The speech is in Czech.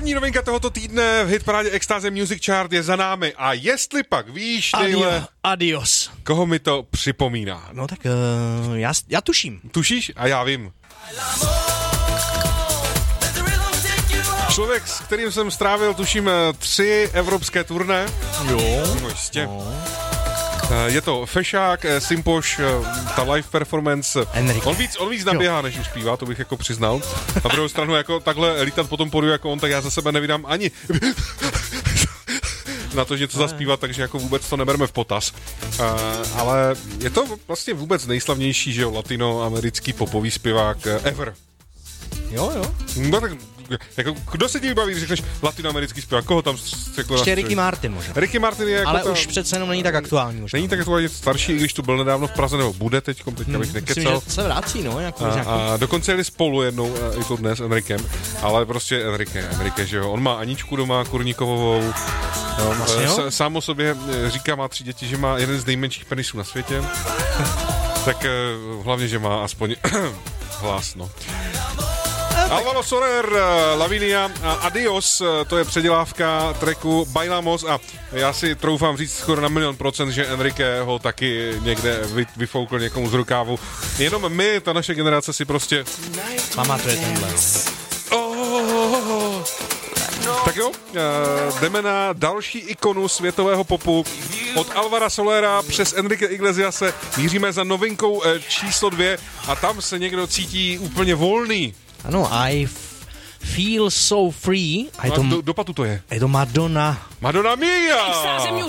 První novinka tohoto týdne v hitparádě Extáze Music Chart je za námi. A jestli pak víš, Neile, Adios. koho mi to připomíná? No tak já tuším. Tušíš? A já vím. Člověk, s kterým jsem strávil, tuším, 3 evropské turné. Jo. No jistě. No. Je to fešák, Simpoš, ta live performance. Enrique. On víc naběhá, než uspívá, to bych jako přiznal. Na druhou stranu, jako takhle lítat po tom podu jako on, tak já za sebe nevydám ani na to, že něco zaspívat, takže jako vůbec to nebereme v potaz. Ale je to vlastně vůbec nejslavnější, že jo, latinoamerický popový zpěvák ever. Jo. No tak, jako, kdo se tím baví, když řekneš latinoamerický zpěvák? Koho tam jako ještě Ricky Martin možná. Ricky Martin je jako ale už přece jenom není tak aktuální možná. Není tak aktuálně starší, i když tu byl nedávno v Praze, nebo bude teďka bych nekecal. Myslím, že se vrací, no. Jako a dokonce jeli spolu jednou, i to dnes s Enrikem, ale prostě Enrique, že jo, on má Aničku doma, Kurníkovovou, no, sám o sobě říká, má 3 děti, že má jeden z nejmenších penisů na světě, tak hlavně, že má aspoň hlas, no. Alvaro Soler, Lavinia a Adios, to je předělávka tracku Bailamos a já si troufám říct skoro na 1,000,000%, že Enrique ho taky někde vyfoukl někomu z rukávu. Jenom my, ta naše generace si prostě pamatuje tenhle. Tak jo, jdeme na další ikonu světového popu. Od Alvara Solera přes Enrique Iglesiase míříme za novinkou číslo 2 a tam se někdo cítí úplně volný. Ano, I feel so free. Dopadu to je. Je to Madonna. Madonna Mia!